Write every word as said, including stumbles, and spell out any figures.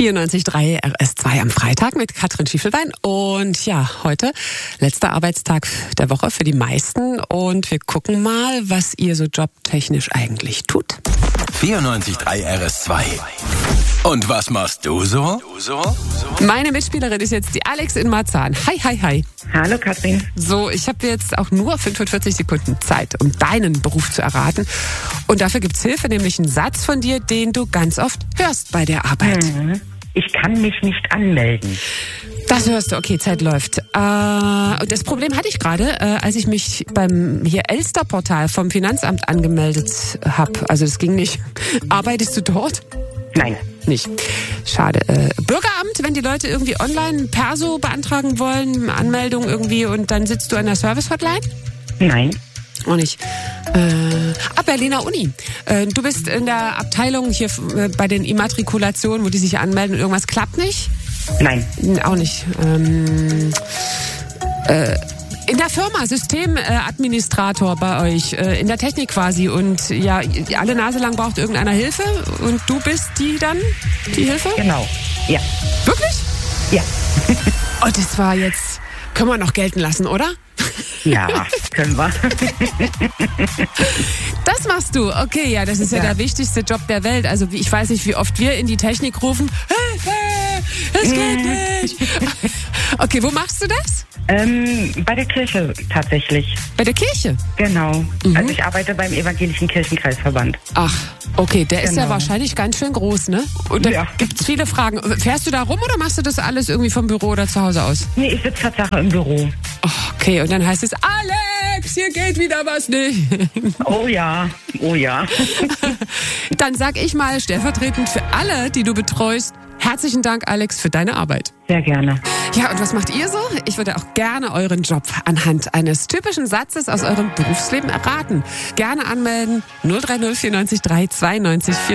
vierundneunzig Komma drei R S zwei am Freitag mit Katrin Schiefelbein. Und ja, heute letzter Arbeitstag der Woche für die meisten. Und wir gucken mal, was ihr so jobtechnisch eigentlich tut. vierundneunzig Komma drei R S zwei. Und was machst du so? Meine Mitspielerin ist jetzt die Alex in Marzahn. Hi, hi, hi. Hallo Katrin. So, ich habe jetzt auch nur fünfundvierzig Sekunden Zeit, um deinen Beruf zu erraten. Und dafür gibt's Hilfe, nämlich einen Satz von dir, den du ganz oft hörst bei der Arbeit. Mhm. Ich kann mich nicht anmelden. Das hörst du, okay, Zeit läuft. Äh, und das Problem hatte ich gerade, äh, als ich mich beim hier Elster-Portal vom Finanzamt angemeldet habe. Also das ging nicht. Arbeitest du dort? Nein. Nicht. Schade. Äh, Bürgeramt, wenn die Leute irgendwie online Perso beantragen wollen, Anmeldung irgendwie und dann sitzt du an der Service-Hotline? Nein. Auch nicht. Äh, ah, Berliner Uni. Äh, du bist in der Abteilung hier äh, bei den Immatrikulationen, wo die sich anmelden und irgendwas klappt nicht? Nein. Auch nicht. Ähm, äh, in der Firma, Systemadministrator bei euch, äh, in der Technik quasi und ja, alle Nase lang braucht irgendeiner Hilfe und du bist die dann, die Hilfe? Genau. Ja. Wirklich? Ja. Und das war jetzt, können wir noch gelten lassen, oder? Ja, können wir. Das machst du, okay, ja, das ist ja, ja der wichtigste Job der Welt. Also ich weiß nicht, wie oft wir in die Technik rufen, Hilfe, es geht nicht. Okay, wo machst du das? Ähm, bei der Kirche tatsächlich. Bei der Kirche? Genau. Mhm. Also ich arbeite beim Evangelischen Kirchenkreisverband. Ach, okay, der ist Genau. ja wahrscheinlich ganz schön groß, ne? Und da Ja. gibt's viele Fragen. Fährst du da rum oder machst du das alles irgendwie vom Büro oder zu Hause aus? Nee, ich sitze Tatsache im Büro. Oh, okay, und dann heißt es, Alex, hier geht wieder was nicht. Oh ja, oh ja. Dann sag ich mal stellvertretend für alle, die du betreust, herzlichen Dank, Alex, für deine Arbeit. Sehr gerne. Ja, und was macht ihr so? Ich würde auch gerne euren Job anhand eines typischen Satzes aus eurem Berufsleben erraten. Gerne anmelden null drei null vierundneunzig drei zweiundneunzig